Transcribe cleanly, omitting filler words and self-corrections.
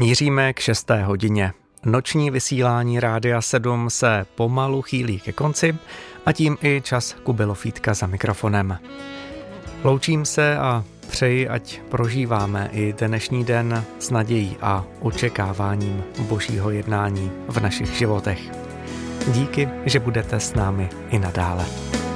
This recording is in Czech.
Míříme k 6. hodině. Noční vysílání Rádia 7 se pomalu chýlí ke konci a tím i čas Kuby Lofítka za mikrofonem. Loučím se a přeji, ať prožíváme i dnešní den s nadějí a očekáváním Božího jednání v našich životech. Díky, že budete s námi i nadále.